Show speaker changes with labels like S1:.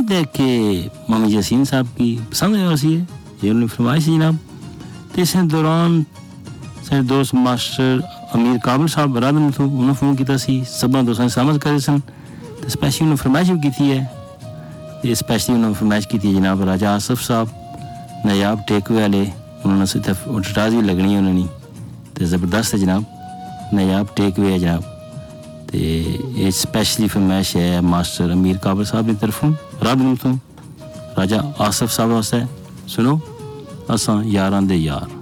S1: उम्मीद है कि मामी यासीन साहब की पसंद है सी है ये उन्होंने फरमाइश जनाब। तो इस दौरान सारे दोस्त मास्टर अमीर काबिल साहब रात में उन्होंने फोन किया सी, सब दोस्तों समझ करे सन। तो स्पैशली उन्होंने फरमाइश भी की है, ये स्पैशली उन्होंने फरमाइश की थी जनाब राजा आसफ साहब नायाब टेकवे वाले, उन्होंने उठाज भी लगनी है उन्होंने, तो ज़बरदस्त है जनाब, नायाब टेकवे है जनाब। तो ये स्पैशली फरमाइश है मास्टर अमीर काबिल साहब की तरफों रात तो राजा आसफ साहब वास्ते। सुनो असां यारां दे यार।